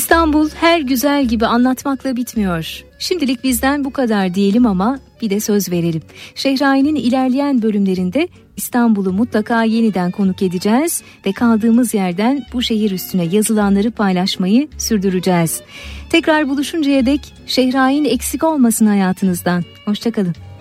İstanbul her güzel gibi anlatmakla bitmiyor. Şimdilik bizden bu kadar diyelim ama bir de söz verelim. Şehrayi'nin ilerleyen bölümlerinde İstanbul'u mutlaka yeniden konuk edeceğiz ve kaldığımız yerden bu şehir üstüne yazılanları paylaşmayı sürdüreceğiz. Tekrar buluşuncaya dek Şehrayin eksik olmasın hayatınızdan. Hoşça kalın.